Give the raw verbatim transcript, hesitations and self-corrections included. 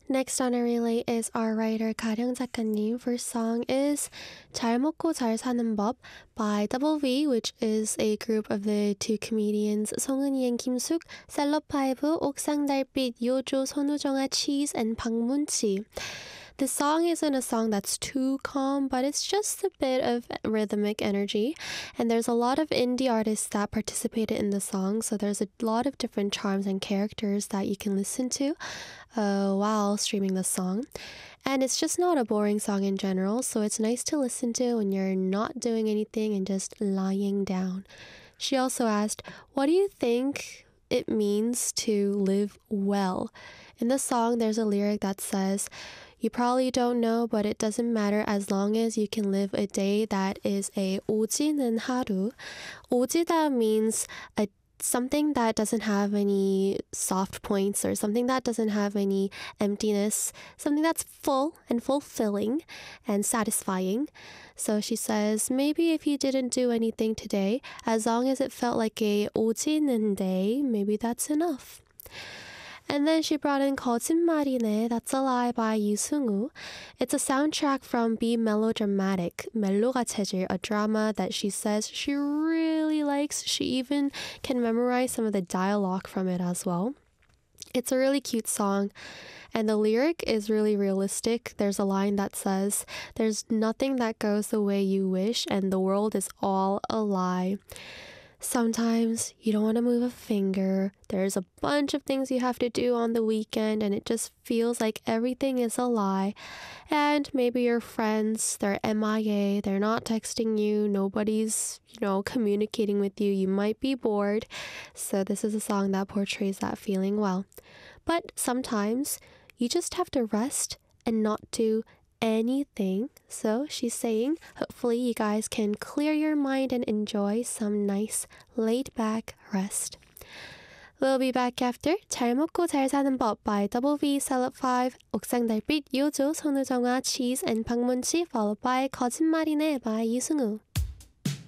Next on our relay is our writer 가령 작가님. First song is 잘 먹고 잘 사는 법 by Double V, which is a group of the two comedians 송은이 and 김숙, 셀럽파이브, 옥상달빛, 요조, 손우정아, 치즈, and 방문치. The song isn't a song that's too calm, but it's just a bit of rhythmic energy. And there's a lot of indie artists that participated in the song, so there's a lot of different charms and characters that you can listen to uh, while streaming the song. And it's just not a boring song in general, so it's nice to listen to when you're not doing anything and just lying down. She also asked, what do you think it means to live well? In the song, there's a lyric that says, you probably don't know, but it doesn't matter as long as you can live a day that is a 오지는 하루. 오지다 means a something that doesn't have any soft points or something that doesn't have any emptiness, something that's full and fulfilling and satisfying. So she says, maybe if you didn't do anything today, as long as it felt like a 오지는 day, maybe that's enough. And then she brought in 거짓말이네, That's a Lie by 유승우. It's a soundtrack from Be Melodramatic, 멜로가 체질, a drama that she says she really likes. She even can memorize some of the dialogue from it as well. It's a really cute song, and the lyric is really realistic. There's a line that says, there's nothing that goes the way you wish, and the world is all a lie. Sometimes you don't want to move a finger. There's a bunch of things you have to do on the weekend and it just feels like everything is a lie. And maybe your friends, they're M I A, they're not texting you, nobody's, you know, communicating with you. You might be bored. So this is a song that portrays that feeling well. But sometimes you just have to rest and not do anything. So she's saying, hopefully you guys can clear your mind and enjoy some nice laid back rest. We'll be back after 잘 먹고 잘 사는 법 by Double V, Celeb five, 옥상달빛, 요조, 손우정아, Cheese, and 방문치, followed by 거짓말이네 by 유승우.